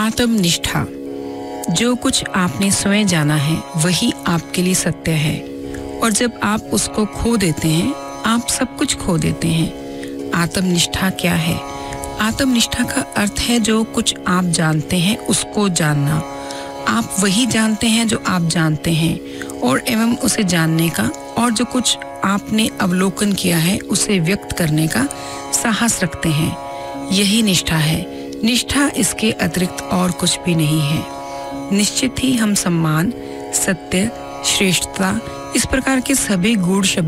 आत्मनिष्ठा। जो कुछ आपने स्वयं जाना है वही आपके लिए सत्य है, और जब आप उसको खो देते हैं आप सब कुछ खो देते हैं। आत्मनिष्ठा क्या है? आत्मनिष्ठा का अर्थ है जो कुछ आप जानते हैं उसको जानना। आप वही जानते हैं जो आप जानते हैं और एवं उसे जानने का, और जो कुछ आपने अवलोकन किया है उसे व्यक्त करने का साहस रखते हैं। यही निष्ठा है। निष्ठा इसके अतिरिक्त और कुछ भी नहीं है। निश्चित ही हम सम्मान, सत्य, श्रेष्ठता, इस प्रकार के सभी गूढ़ शब्द